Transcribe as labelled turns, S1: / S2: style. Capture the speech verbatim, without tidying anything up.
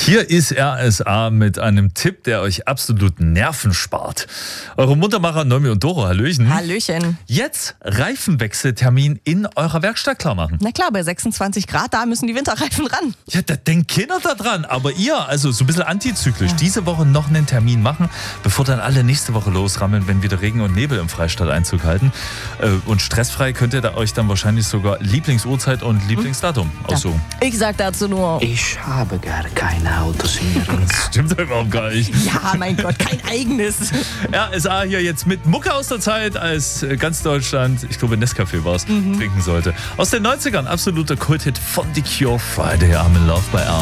S1: Hier ist R S A mit einem Tipp, der euch absolut Nerven spart. Eure Muntermacher Noemi und Doro, Hallöchen.
S2: Hallöchen.
S1: Jetzt Reifenwechseltermin in eurer Werkstatt klar machen.
S2: Na klar, bei sechsundzwanzig Grad, da müssen die Winterreifen ran.
S1: Ja, da denkt keiner da dran. Aber ihr, also so ein bisschen antizyklisch, ja. diese Woche noch einen Termin machen, bevor dann alle nächste Woche losrammeln, wenn wieder Regen und Nebel im Freistaat Einzug halten. Und stressfrei könnt ihr da euch dann wahrscheinlich sogar Lieblingsuhrzeit und Lieblingsdatum
S2: ja.
S1: aussuchen.
S2: Ich sag dazu nur...
S3: Ich habe gar keine Autos mehr.
S1: Das stimmt doch überhaupt gar nicht.
S2: Ja, mein Gott, kein eigenes.
S1: R S A hier jetzt mit Mucke aus der Zeit, als ganz Deutschland, ich glaube Nescafé war es, mhm. trinken sollte. Aus den neunzigern, absoluter Kulthit von The Cure, Friday I'm in Love bei R.